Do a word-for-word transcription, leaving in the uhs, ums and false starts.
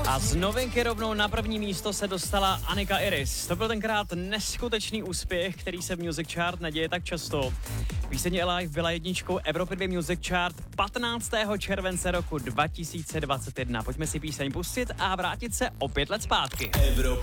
A z novinky rovnou na první místo se dostala Anika Iris. To byl tenkrát neskutečný úspěch, který se v Music Chart neděje tak často. Píseň Alive byla jedničkou Evropy dva Music Chart patnáctého července roku dva tisíce dvacet jedna. Pojďme si píseň pustit a vrátit se o pět let zpátky. Evropa